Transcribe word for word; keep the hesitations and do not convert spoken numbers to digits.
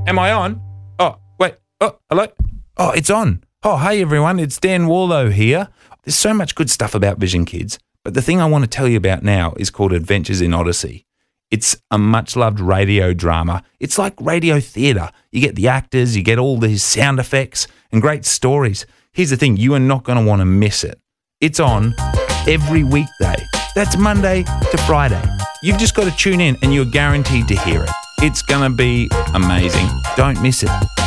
Am I on? Oh, wait. Oh, hello? Oh, it's on. Oh, hey, everyone. It's Dan Warlow here. There's so much good stuff about Vision Kids, but the thing I want to tell you about now is called Adventures in Odyssey. It's a much-loved radio drama. It's like radio theatre. You get the actors, you get all these sound effects and great stories. Here's the thing, you are not going to want to miss it. It's on every weekday. That's Monday to Friday. You've just got to tune in and you're guaranteed to hear it. It's going to be amazing. Don't miss it.